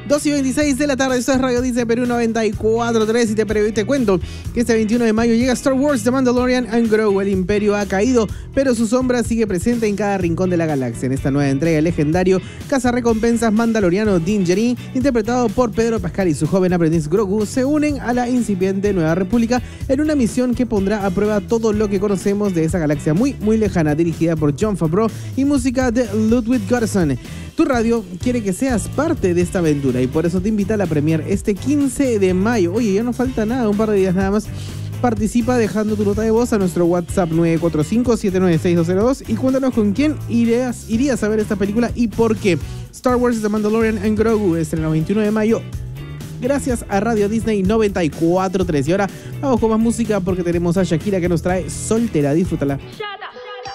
2:26 de la tarde, esto es Radio Disney Perú 94.3 y te cuento que este 21 de mayo llega Star Wars The Mandalorian and Grogu. El Imperio ha caído, pero su sombra sigue presente en cada rincón de la galaxia. En esta nueva entrega, el legendario cazarrecompensas mandaloriano Din Djarin, interpretado por Pedro Pascal, y su joven aprendiz Grogu se unen a la incipiente Nueva República en una misión que pondrá a prueba todo lo que conocemos de esa galaxia muy lejana, dirigida por Jon Favreau y música de Ludwig Göransson. Tu radio quiere que seas parte de esta aventura y por eso te invita a la premier este 15 de mayo. Oye, ya no falta nada, un par de días nada más. Participa dejando tu nota de voz a nuestro WhatsApp 945-796-202 y cuéntanos con quién irías a ver esta película y por qué. Star Wars The Mandalorian and Grogu estrena el 21 de mayo. Gracias a Radio Disney 94.3. Y ahora vamos con más música porque tenemos a Shakira que nos trae Soltera. Disfrútala.